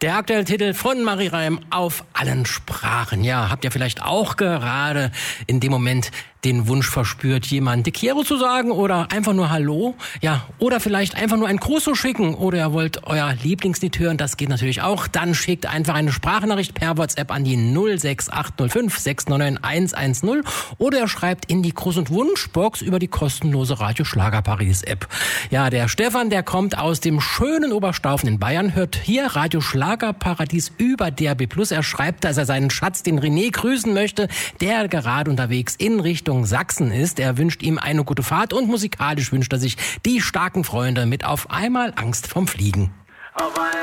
Der aktuelle Titel von Marie Reim auf allen Sprachen. Ja, habt ihr vielleicht auch gerade in dem Moment den Wunsch verspürt, jemand Te quiero zu sagen oder einfach nur Hallo? Ja, oder vielleicht einfach nur ein Gruß zu schicken oder ihr wollt euer Lieblingslied hören, das geht natürlich auch. Dann schickt einfach eine Sprachnachricht per WhatsApp an die 06805 699 110 oder ihr schreibt in die Gruß- und Wunschbox über die kostenlose Radio Schlager Paris App. Ja, der Stefan, der kommt aus dem schönen Oberstaufen in Bayern, hört hier Radio Schlager Paradies über DRB+. Er schreibt, dass er seinen Schatz, den René, grüßen möchte, der gerade unterwegs in Richtung Sachsen ist. Er wünscht ihm eine gute Fahrt und musikalisch wünscht er sich die starken Freunde mit Auf einmal Angst vom Fliegen. Auf einmal